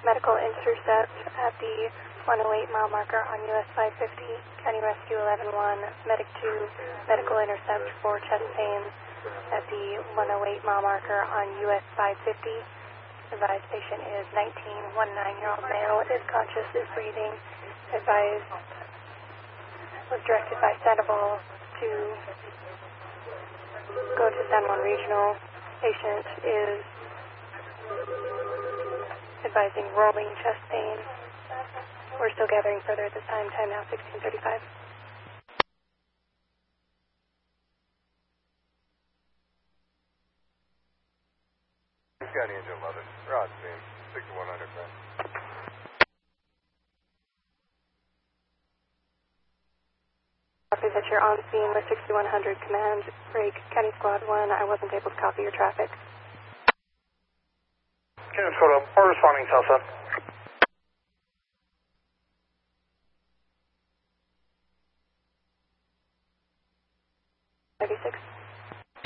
medical intercept at the 108 mile marker on US 550, County Rescue 11-1, Medic 2, medical intercept for chest pain at the 108 mile marker on US 550. Advised patient is 19-year-old male, is conscious, is breathing. Advised was directed by Sandoval to go to San Juan Regional. Patient is advising rolling chest pain. We're still gathering further at this time. Time now 16:35. County Engine 11. Rod, team 6100, man. Copy that you're on scene with 6100 command. Break County Squad 1. I wasn't able to copy your traffic. County Squad 1, we're responding southbound. 36.